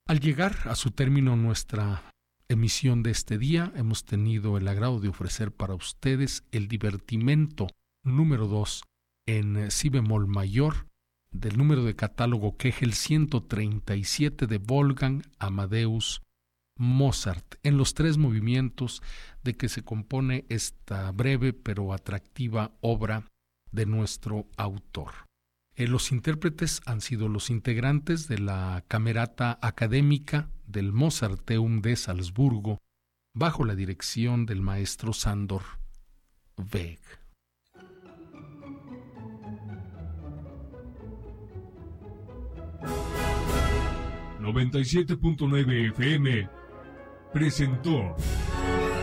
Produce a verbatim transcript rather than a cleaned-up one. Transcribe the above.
Al llegar a su término nuestra emisión de este día, hemos tenido el agrado de ofrecer para ustedes el divertimento número dos en si bemol mayor del número de catálogo Kegel ciento treinta y siete de Wolfgang Amadeus Mozart, en los tres movimientos de que se compone esta breve pero atractiva obra de nuestro autor. Eh, los intérpretes han sido los integrantes de la Camerata Académica del Mozarteum de Salzburgo, bajo la dirección del maestro Sándor Weg. noventa y siete punto nueve F M presentó